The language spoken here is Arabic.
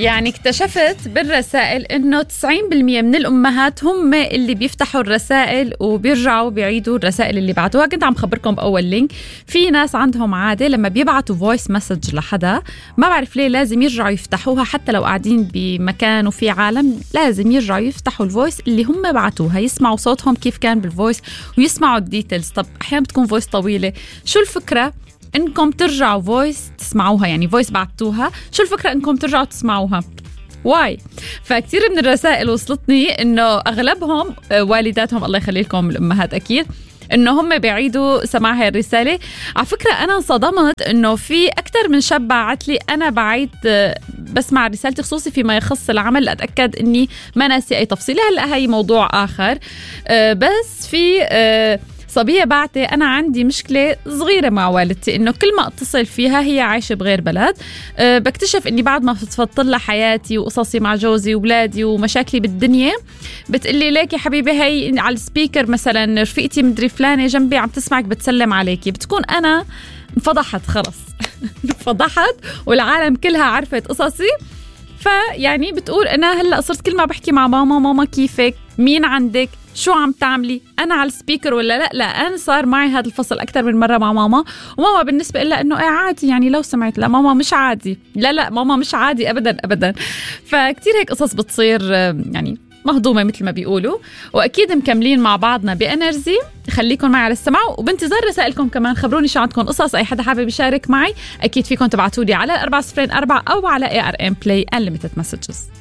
يعني اكتشفت بالرسائل انه 90% من الامهات هم اللي بيفتحوا الرسائل وبيرجعوا بيعيدوا الرسائل اللي بعتوها. كنت عم خبركم باول لينك، في ناس عندهم عاده لما بيبعتوا فويس مسج لحدا ما بعرف ليه لازم يرجعوا يفتحوها، حتى لو قاعدين بمكان وفي عالم لازم يرجعوا يفتحوا الفويس اللي هم بعتوها، يسمعوا صوتهم كيف كان بالفويس ويسمعوا الديتيلز. طب احيانا بتكون فويس طويله، شو الفكره انكم ترجعوا فويس تسمعوها؟ يعني فويس بعتوها، شو الفكرة انكم ترجعوا تسمعوها؟ واي؟ فكتير من الرسائل وصلتني انه اغلبهم والداتهم، الله يخلي لكم الامهات اكيد، انه هم بيعيدوا سماع هاي الرسالة. على فكرة انا انصدمت انه في اكثر من شاب بعت لي انا بعيد بسمع رسالتي، خصوصي فيما يخص العمل، لاتاكد اني ما ناسي اي تفصيلة. هلا هي موضوع اخر. بس في صبية بعتي أنا عندي مشكلة صغيرة مع والدتي، إنه كل ما أتصل فيها هي عايشة بغير بلد، بكتشف إني بعد ما فضفضت لها حياتي وقصصي مع جوزي وولادي ومشاكلي بالدنيا، بتقلي ليك يا حبيبي هي على السبيكر مثلا رفيقتي مدري فلانة جنبي عم تسمعك بتسلم عليكي. بتكون أنا انفضحت خلص انفضحت والعالم كلها عرفت قصصي. فيعني بتقول أنا هلأ صرت كل ما بحكي مع ماما كيفك، مين عندك، شو عم تعملي، أنا على السبيكر ولا لا أنا صار معي هذا الفصل أكتر من مرة مع ماما، وماما بالنسبة لها إنه عادي، يعني لو سمعت لا ماما مش عادي، لا ماما مش عادي أبدا. فكتير هيك قصص بتصير يعني مهضومة مثل ما بيقولوا. وأكيد مكملين مع بعضنا بإنرجي، خليكم معي على السمع وبانتظار رسائلكم كمان. خبروني شو عندكم قصص، أي حدا حابب يشارك معي أكيد فيكم تبعتولي على 404 أو على ARM Play Unlimited Messages.